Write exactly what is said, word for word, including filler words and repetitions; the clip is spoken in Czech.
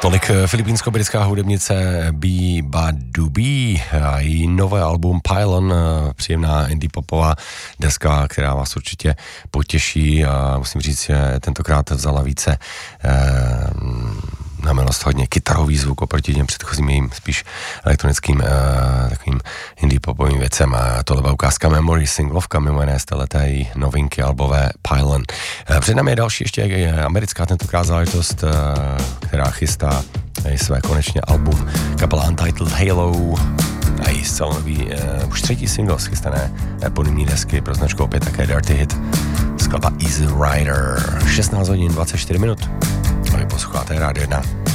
Tolik filipínsko-britská hudebnice B. Badubi a její nové album Pylon, příjemná indie popová deska, která vás určitě potěší a musím říct, že tentokrát vzala více eh, na milost hodně kytarový zvuk oproti těm předchozím jejím spíš elektronickým uh, takovým indie popovým věcem. A tohle byla ukázka Memory, singlovka mimo jiné z téhleté její novinky albové Pylon. Uh, před námi je další ještě americká tentokrát záležitost, uh, která chystá své konečně album kapela Untitled Halo a její zcela nový, uh, už třetí single z chystané eponymní desky pro značku opět také Dirty Hit. Skladba Easy Rider. šestnáct hodin dvacet čtyři minut. A vy posloucháte Rádio jedna.